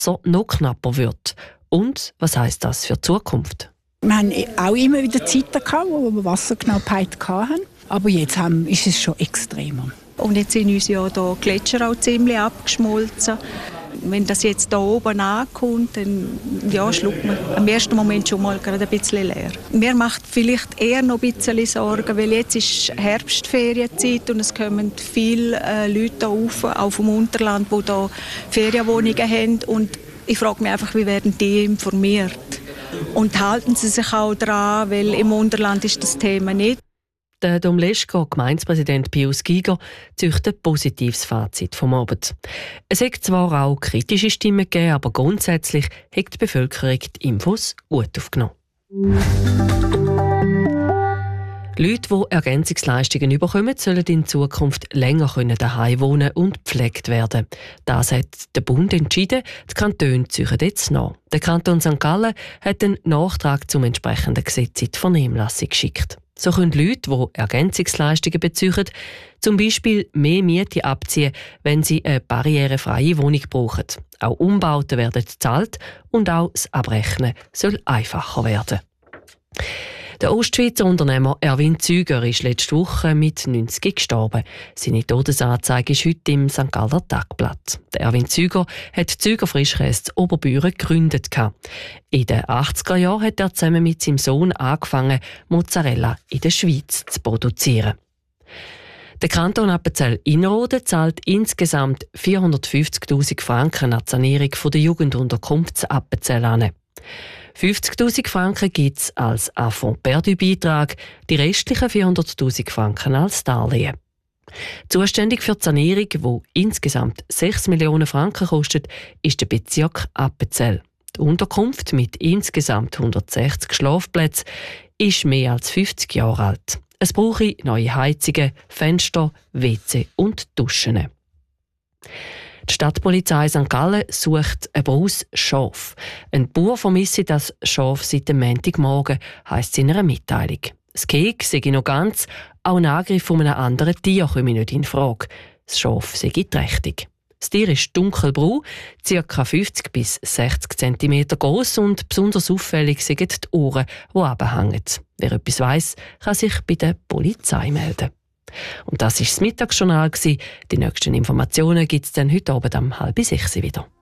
Wasser noch knapper wird. Und was heisst das für die Zukunft? Wir haben auch immer wieder Zeiten gehabt, wo wir Wasserknappheit hatten. Aber jetzt ist es schon extremer. Und jetzt sind uns ja hier die Gletscher auch ziemlich abgeschmolzen. Wenn das jetzt hier oben ankommt, dann schluckt man im ersten Moment schon mal gerade ein bisschen leer. Mir macht vielleicht eher noch ein bisschen Sorgen, weil jetzt ist Herbstferienzeit und es kommen viele Leute rauf, auch vom Unterland, die hier Ferienwohnungen haben. Und ich frage mich einfach, wie werden die informiert? Und halten sie sich auch daran, weil im Unterland ist das Thema nicht. Der Domleschko, Gemeindepräsident Pius Giger, zieht ein positives Fazit vom Abend. Es hat zwar auch kritische Stimmen gegeben, aber grundsätzlich hat die Bevölkerung die Infos gut aufgenommen. Leute, die Ergänzungsleistungen bekommen, sollen in Zukunft länger daheim wohnen und gepflegt werden. Das hat der Bund entschieden. Die Kantone ziehen jetzt nach. Der Kanton St. Gallen hat einen Nachtrag zum entsprechenden Gesetz in die Vernehmlassung geschickt. So können Leute, die Ergänzungsleistungen beziehen, zum Beispiel mehr Miete abziehen, wenn sie eine barrierefreie Wohnung brauchen. Auch Umbauten werden gezahlt und auch das Abrechnen soll einfacher werden. Der Ostschweizer Unternehmer Erwin Züger ist letzte Woche mit 90 gestorben. Seine Todesanzeige ist heute im St. Galler Tagblatt. Der Erwin Züger hat Züger Frischkäse zu Oberbüren gegründet. In den 80er Jahren hat er zusammen mit seinem Sohn angefangen, Mozzarella in der Schweiz zu produzieren. Der Kanton Appenzell-Innerrhoden zahlt insgesamt 450'000 Franken an die Sanierung der Jugendunterkunft Appenzell an. 50'000 Franken gibt es als Affront-Perdu-Beitrag, die restlichen 400'000 Franken als Darlehen. Zuständig für die Sanierung, die insgesamt 6 Millionen Franken kostet, ist der Bezirk Appenzell. Die Unterkunft mit insgesamt 160 Schlafplätzen ist mehr als 50 Jahre alt. Es brauche neue Heizungen, Fenster, WC und Duschen. Die Stadtpolizei St. Gallen sucht ein Braus Schaf. Ein Bauer vermisse das Schaf seit dem Montagmorgen, heisst es in einer Mitteilung. Das Gehege sei noch ganz, auch ein Angriff von einem anderen Tier komme nicht in Frage. Das Schaf sei trächtig. Das Tier ist dunkelbraun, ca. 50 bis 60 cm groß und besonders auffällig sind die Ohren, die runterhängen. Wer etwas weiss, kann sich bei der Polizei melden. Und das war das Mittagsjournal. Die nächsten Informationen gibt es dann heute Abend um 5:30 wieder.